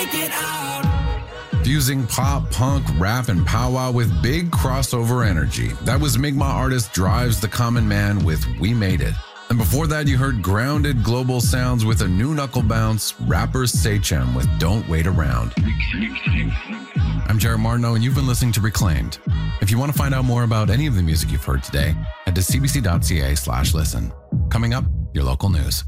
Fusing pop, punk, rap, and powwow with big crossover energy. That was Mi'kmaq artist Drives the Common Man with We Made It. And before that, you heard grounded global sounds with a new knuckle bounce, rapper Sachem with Don't Wait Around. I'm Jared Martineau, and you've been listening to Reclaimed. If you want to find out more about any of the music you've heard today, head to cbc.ca/listen. Coming up, your local news.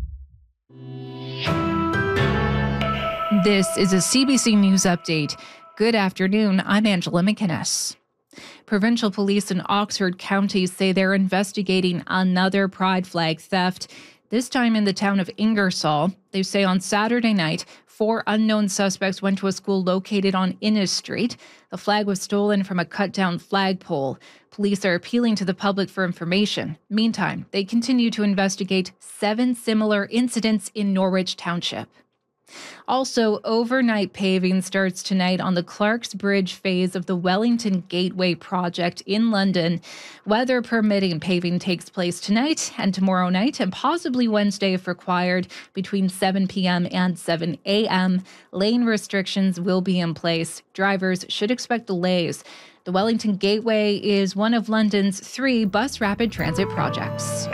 This is a CBC News Update. Good afternoon, I'm Angela McInnes. Provincial police in Oxford County say they're investigating another pride flag theft, this time in the town of Ingersoll. They say on Saturday night, 4 unknown suspects went to a school located on Innes Street. The flag was stolen from a cut-down flagpole. Police are appealing to the public for information. Meantime, they continue to investigate 7 similar incidents in Norwich Township. Also, overnight paving starts tonight on the Clark's Bridge phase of the Wellington Gateway project in London. Weather permitting, paving takes place tonight and tomorrow night, and possibly Wednesday if required, between 7 p.m. and 7 a.m. Lane restrictions will be in place. Drivers should expect delays. The Wellington Gateway is one of London's 3 bus rapid transit projects.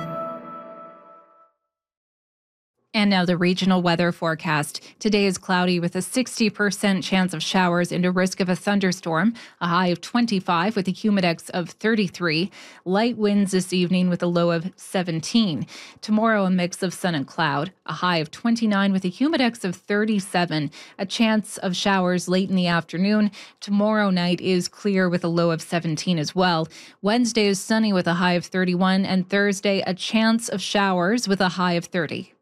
And now the regional weather forecast. Today is cloudy with a 60% chance of showers and a risk of a thunderstorm, a high of 25 with a humidex of 33. Light winds this evening with a low of 17. Tomorrow, a mix of sun and cloud, a high of 29 with a humidex of 37. A chance of showers late in the afternoon. Tomorrow night is clear with a low of 17 as well. Wednesday is sunny with a high of 31, and Thursday, a chance of showers with a high of 30.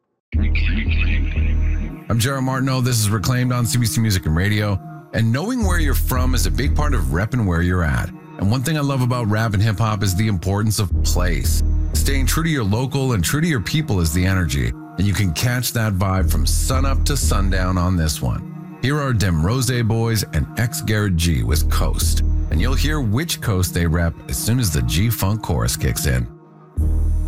I'm Jared Martineau. This is Reclaimed on CBC Music and Radio. And knowing where you're from is a big part of repping where you're at. And one thing I love about rap and hip hop is the importance of place. Staying true to your local and true to your people is the energy. And you can catch that vibe from sunup to sundown on this one. Here are Dem Rose Boys and X Garrett G with Coast. And you'll hear which coast they rep as soon as the G-Funk chorus kicks in.